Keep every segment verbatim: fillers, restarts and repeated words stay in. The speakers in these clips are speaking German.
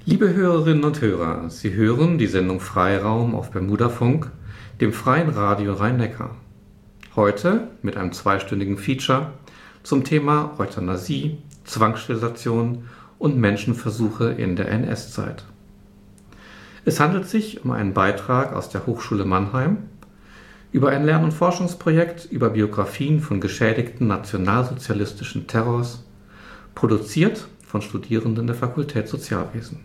Liebe Hörerinnen und Hörer, Sie hören die Sendung Freiraum auf Bermudafunk, dem freien Radio Rhein-Neckar. Heute mit einem zweistündigen Feature zum Thema Euthanasie, Zwangssterilisation und Menschenversuche in der N S-Zeit. Es handelt sich um einen Beitrag aus der Hochschule Mannheim über ein Lern- und Forschungsprojekt über Biografien von Geschädigten nationalsozialistischen Terrors, produziert von Studierenden der Fakultät Sozialwesen.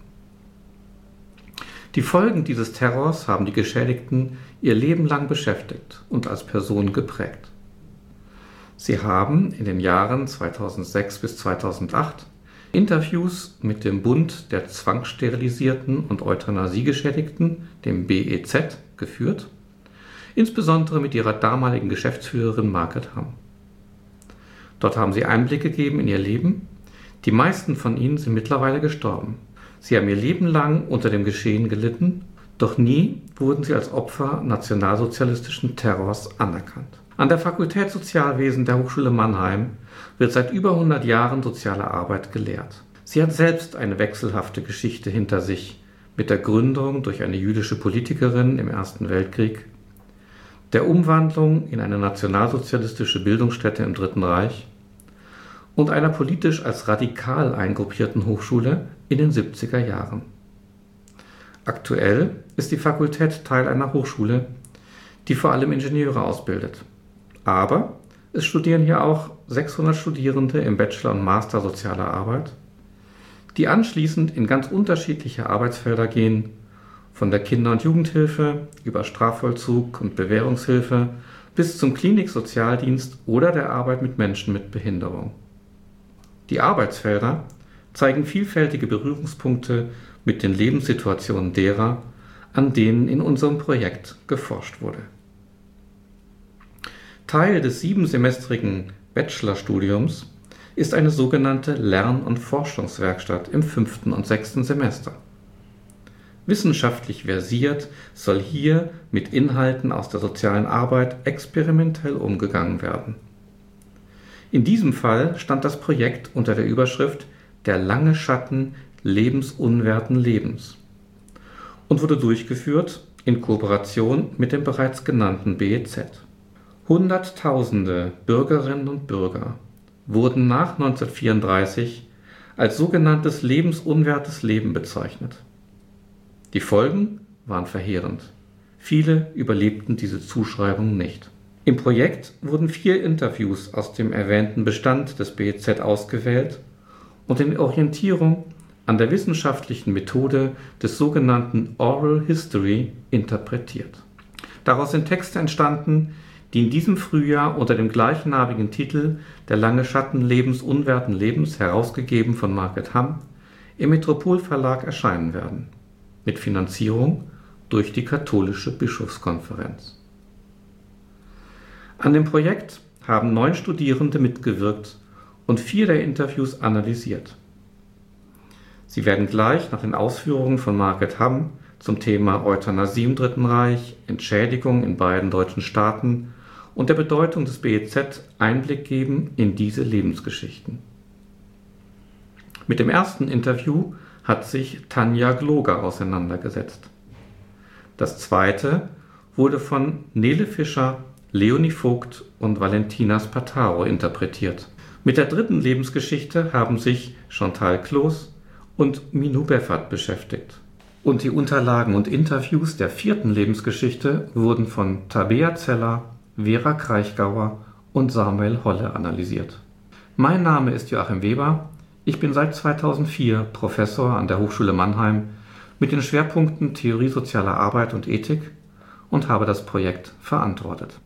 Die Folgen dieses Terrors haben die Geschädigten ihr Leben lang beschäftigt und als Personen geprägt. Sie haben in den Jahren zweitausendsechs bis zweitausendacht Interviews mit dem Bund der Zwangssterilisierten und Euthanasiegeschädigten, dem B E Z, geführt, insbesondere mit ihrer damaligen Geschäftsführerin Margret Hamm. Dort haben sie Einblick gegeben in ihr Leben. Die meisten von ihnen sind mittlerweile gestorben. Sie haben ihr Leben lang unter dem Geschehen gelitten, doch nie wurden sie als Opfer nationalsozialistischen Terrors anerkannt. An der Fakultät Sozialwesen der Hochschule Mannheim wird seit über hundert Jahren soziale Arbeit gelehrt. Sie hat selbst eine wechselhafte Geschichte hinter sich mit der Gründung durch eine jüdische Politikerin im Ersten Weltkrieg, der Umwandlung in eine nationalsozialistische Bildungsstätte im Dritten Reich und einer politisch als radikal eingruppierten Hochschule in den siebziger Jahren. Aktuell ist die Fakultät Teil einer Hochschule, die vor allem Ingenieure ausbildet. Aber es studieren hier auch sechshundert Studierende im Bachelor und Master Soziale Arbeit, die anschließend in ganz unterschiedliche Arbeitsfelder gehen, von der Kinder- und Jugendhilfe über Strafvollzug und Bewährungshilfe bis zum Kliniksozialdienst oder der Arbeit mit Menschen mit Behinderung. Die Arbeitsfelder zeigen vielfältige Berührungspunkte mit den Lebenssituationen derer, an denen in unserem Projekt geforscht wurde. Teil des siebensemestrigen Bachelorstudiums ist eine sogenannte Lern- und Forschungswerkstatt im fünften und sechsten Semester. Wissenschaftlich versiert soll hier mit Inhalten aus der sozialen Arbeit experimentell umgegangen werden. In diesem Fall stand das Projekt unter der Überschrift »Der lange Schatten lebensunwerten Lebens« und wurde durchgeführt in Kooperation mit dem bereits genannten B E Z. Hunderttausende Bürgerinnen und Bürger wurden nach neunzehnhundertvierunddreißig als sogenanntes lebensunwertes Leben bezeichnet. Die Folgen waren verheerend. Viele überlebten diese Zuschreibung nicht. Im Projekt wurden vier Interviews aus dem erwähnten Bestand des B E Z ausgewählt und in Orientierung an der wissenschaftlichen Methode des sogenannten Oral History interpretiert. Daraus sind Texte entstanden, die in diesem Frühjahr unter dem gleichnamigen Titel »Der lange Schatten lebensunwerten Lebens«, herausgegeben von Margret Hamm, im Metropol-Verlag erscheinen werden, mit Finanzierung durch die Katholische Bischofskonferenz. An dem Projekt haben neun Studierende mitgewirkt und vier der Interviews analysiert. Sie werden gleich nach den Ausführungen von Margret Hamm zum Thema Euthanasie im Dritten Reich, Entschädigung in beiden deutschen Staaten und der Bedeutung des B E Z Einblick geben in diese Lebensgeschichten. Mit dem ersten Interview hat sich Tanja Gloger auseinandergesetzt. Das zweite wurde von Nele Fischer, Leonie Vogt und Valentina Spataro interpretiert. Mit der dritten Lebensgeschichte haben sich Chantal Kloß und Minou Beffert beschäftigt. Und die Unterlagen und Interviews der vierten Lebensgeschichte wurden von Tabea Zeller, Vera Kraichgauer und Samuel Holle analysiert. Mein Name ist Joachim Weber. Ich bin seit zweitausendvier Professor an der Hochschule Mannheim mit den Schwerpunkten Theorie sozialer Arbeit und Ethik und habe das Projekt verantwortet.